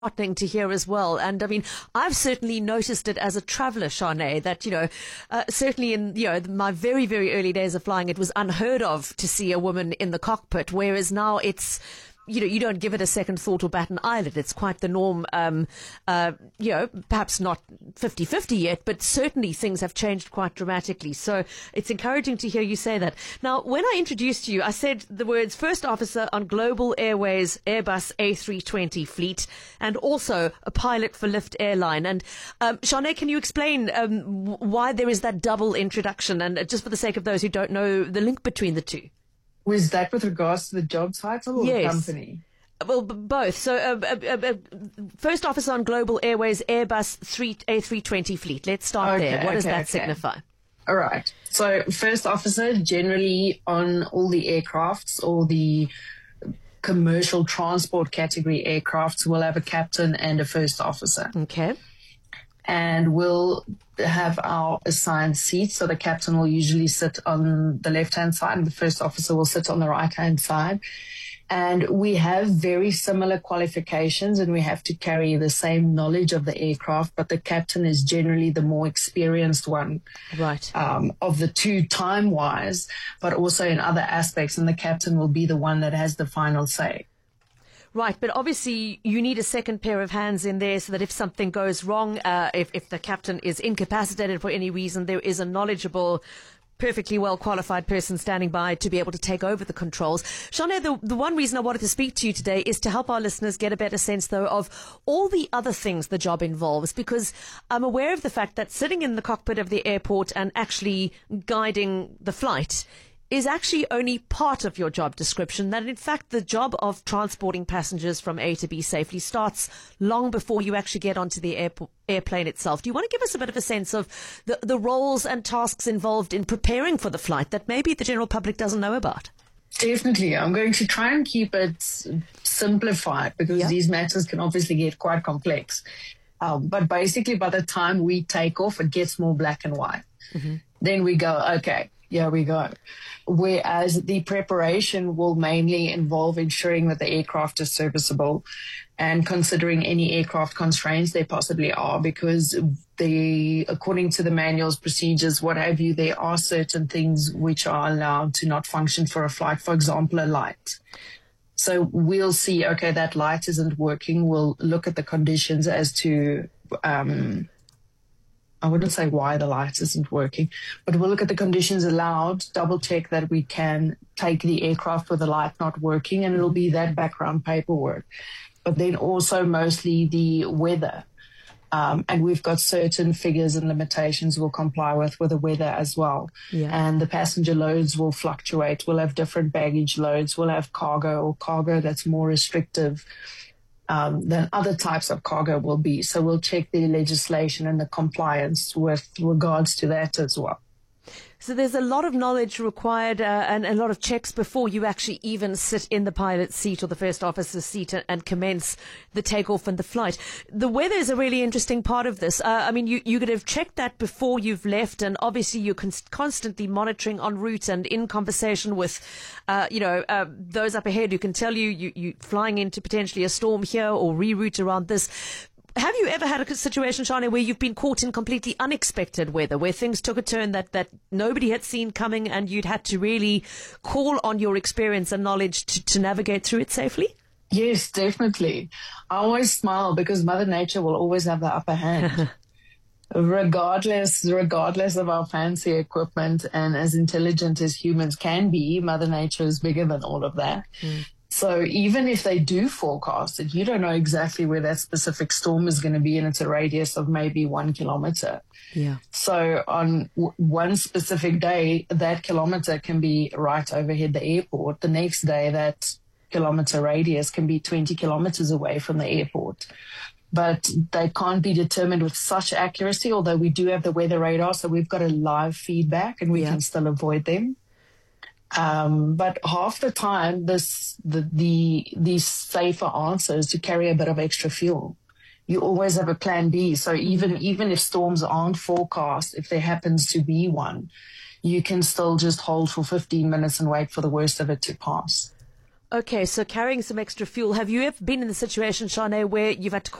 heartening to hear as well. And I mean, I've certainly noticed it as a traveller, Shanae, that, certainly in, my very, very early days of flying, it was unheard of to see a woman in the cockpit, whereas now it's, you don't give it a second thought or bat an eyelid. It's quite the norm, perhaps not 50-50 yet, but certainly things have changed quite dramatically. So it's encouraging to hear you say that. Now, when I introduced you, I said the words first officer on Global Airways Airbus A320 fleet and also a pilot for Lift Airline. And Shanae, can you explain why there is that double introduction? And just for the sake of those who don't know the link between the two. Was that with regards to the job title or the company? Well, both. So, first officer on Global Airways Airbus A320 fleet. Let's start there. What does that signify? All right. So, first officer, generally on all the aircrafts or the commercial transport category aircrafts, will have a captain and a first officer. Okay. And we'll have our assigned seats. So the captain will usually sit on the left-hand side and the first officer will sit on the right-hand side. And we have very similar qualifications and we have to carry the same knowledge of the aircraft, but the captain is generally the more experienced one, right? Of the two time-wise, but also in other aspects. And the captain will be the one that has the final say. Right, but obviously you need a second pair of hands in there so that if something goes wrong, if the captain is incapacitated for any reason, there is a knowledgeable, perfectly well qualified person standing by to be able to take over the controls. Shanae, the one reason I wanted to speak to you today is to help our listeners get a better sense, though, of all the other things the job involves, because I'm aware of the fact that sitting in the cockpit of the airport and actually guiding the flight is actually only part of your job description, that in fact the job of transporting passengers from A to B safely starts long before you actually get onto the airplane itself. Do you want to give us a bit of a sense of the roles and tasks involved in preparing for the flight that maybe the general public doesn't know about? Definitely. I'm going to try and keep it simplified because these matters can obviously get quite complex. But basically by the time we take off, it gets more black and white. Mm-hmm. Then we go, okay, here we go. Whereas the preparation will mainly involve ensuring that the aircraft is serviceable and considering any aircraft constraints there possibly are, because according to the manuals, procedures, what have you, there are certain things which are allowed to not function for a flight. For example, a light. So we'll see, okay, that light isn't working. We'll look at the conditions as to, I wouldn't say why the light isn't working, but we'll look at the conditions allowed, double check that we can take the aircraft with the light not working, and it'll be that background paperwork. But then also mostly the weather. And we've got certain figures and limitations we'll comply with the weather as well. Yeah. And the passenger loads will fluctuate. We'll have different baggage loads. We'll have cargo that's more restrictive than other types of cargo will be. So we'll check the legislation and the compliance with regards to that as well. So there's a lot of knowledge required and a lot of checks before you actually even sit in the pilot's seat or the first officer's seat and commence the takeoff and the flight. The weather is a really interesting part of this. You could have checked that before you've left, and obviously you're constantly monitoring en route and in conversation with, those up ahead who can tell you flying into potentially a storm here or reroute around this. Have you ever had a situation, Shanae, where you've been caught in completely unexpected weather, where things took a turn that nobody had seen coming and you'd had to really call on your experience and knowledge to navigate through it safely? Yes, definitely. I always smile because Mother Nature will always have the upper hand. Regardless of our fancy equipment and as intelligent as humans can be, Mother Nature is bigger than all of that. Mm. So even if they do forecast it, you don't know exactly where that specific storm is going to be, and it's a radius of maybe 1 kilometer. Yeah. So on one specific day, that kilometer can be right overhead the airport. The next day, that kilometer radius can be 20 kilometers away from the airport. But they can't be determined with such accuracy, although we do have the weather radar, so we've got a live feedback and we can still avoid them. But half the time, the safer answer is to carry a bit of extra fuel. You always have a plan B. So even if storms aren't forecast, if there happens to be one, you can still just hold for 15 minutes and wait for the worst of it to pass. Okay, so carrying some extra fuel. Have you ever been in the situation, Shanae, where you've had to